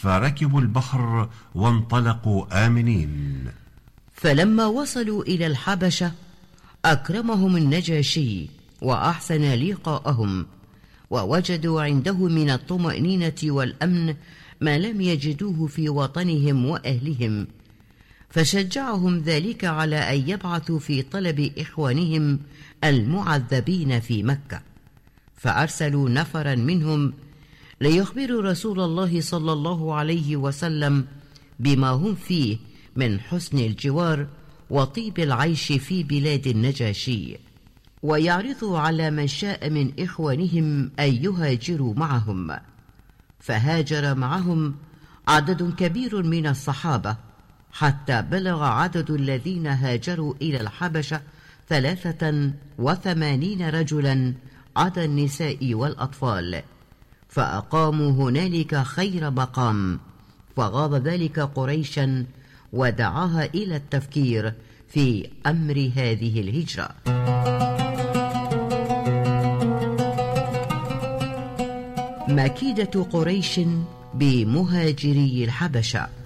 فركبوا البحر وانطلقوا آمنين. فلما وصلوا إلى الحبشة أكرمهم النجاشي وأحسن لقاءهم، ووجدوا عنده من الطمأنينة والأمن ما لم يجدوه في وطنهم وأهلهم، فشجعهم ذلك على أن يبعثوا في طلب إخوانهم المعذبين في مكة، فأرسلوا نفرا منهم ليخبروا رسول الله صلى الله عليه وسلم بما هم فيه من حسن الجوار وطيب العيش في بلاد النجاشي، ويعرضوا على من شاء من إخوانهم أن يهاجروا معهم. فهاجر معهم عدد كبير من الصحابة، حتى بلغ عدد الذين هاجروا إلى الحبشة 83 رجلا عدا النساء والأطفال، فأقاموا هنالك خير مقام، فغاض ذلك قريشا ودعاها إلى التفكير في أمر هذه الهجرة. مكيدة قريش بمهاجري الحبشة.